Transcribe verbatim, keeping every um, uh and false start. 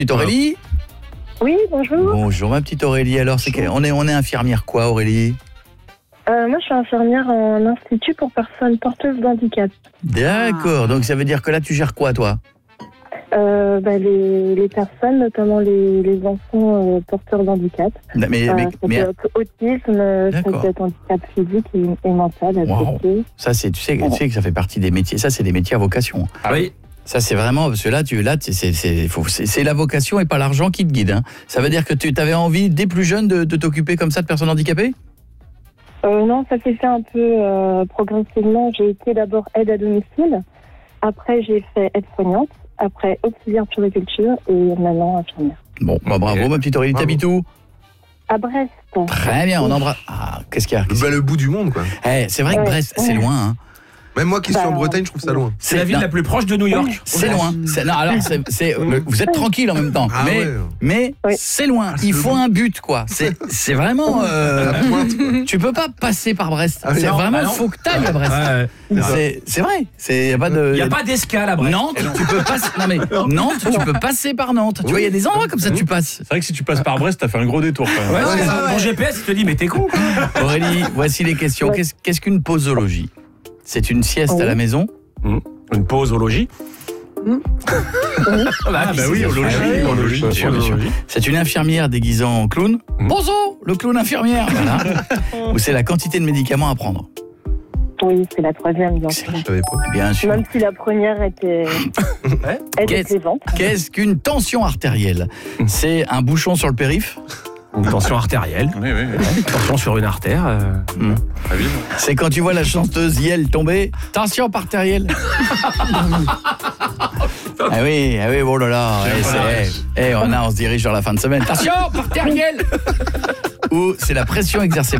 Petite Aurélie ? Oui, bonjour. Bonjour ma petite Aurélie, alors c'est que, on, est, on est infirmière quoi Aurélie ? Euh, moi, je suis infirmière en institut pour personnes porteuses d'handicap. D'accord, donc ça veut dire que là tu gères quoi toi ? Euh, bah, les, les personnes, notamment les, les enfants euh, porteurs d'handicap. Mais, mais, Euh, mais, ça mais- peut être autisme, ça D'accord. peut être handicap physique et, et mental. Wow. associé. ça c'est, tu sais, tu sais que ça fait partie des métiers, ça c'est des métiers à vocation. Ah oui. Ça c'est vraiment, parce que là, tu, là c'est, c'est, c'est, faut- c'est, c'est la vocation et pas l'argent qui te guide. Hein. Ça veut dire que tu avais envie, dès plus jeune, de, de t'occuper comme ça de personnes handicapées ? Euh, non, ça s'est fait un peu euh, progressivement. J'ai été d'abord aide à domicile. Après, j'ai fait aide-soignante. Après, auxiliaire puriculture et maintenant infirmière. Bon, bah, bravo ma petite Aurélie, Bravo. t'habites où ? À Brest. Très bien, on embrasse. Ah, qu'est-ce qu'il y a Qu'est-ce Bah, qu'il y a le bout du monde, quoi. Eh, c'est vrai que Ouais. Brest, c'est loin. Hein. Même moi qui suis Bah, en Bretagne, je trouve ça loin. C'est la ville non, la plus proche de New York. C'est loin. C'est, non, alors, c'est, c'est, le- vous êtes tranquille en même temps. Ah mais ouais. mais Oui. c'est loin. c'est Il faut loin. un but, quoi. C'est, c'est vraiment. euh, À la pointe, quoi. tu peux pas passer par Brest. Ah, c'est non, vraiment, bah non. faut que t'ailles à Brest. Ouais. C'est, c'est vrai. C'est, y a pas de. Il n'y a pas d'escale à Brest. Nantes, tu peux passer. Non mais Nantes, tu peux passer par Nantes. Tu vois, il y a des endroits comme ça, tu passes. C'est vrai que si tu passes par Brest, t'as fait un gros détour quand même. Ouais, c'est Ouais, ça. ouais. Ton G P S, il te dit, mais t'es con. Aurélie, voici les questions. Ouais. Qu'est-ce, qu'est-ce qu'une posologie ? C'est une sieste Oui. à la maison ? Une pause au logis. Ah bah oui, au logis. Ah oui, au logis. bien sûr, bien sûr. C'est une infirmière déguisée en clown. Mhm. Bonjour, le clown infirmière. Voilà. Ou c'est la quantité de médicaments à prendre. Oui, c'est la troisième, bien sûr. Je savais pas. Bien sûr. Même si la première était aide Qu'est-ce- et ventes. Qu'est-ce qu'une tension artérielle ? C'est un bouchon sur le périph'. Une tension artérielle. Oui, oui, oui. Tension sur une artère. euh, Très bien. C'est quand tu vois la chanteuse Yel tomber. Tension artérielle. ah oui, ah oui, oh là là. Eh, c'est- eh, on, a, on se dirige vers la fin de semaine. Tension artérielle. Ou c'est la pression exercée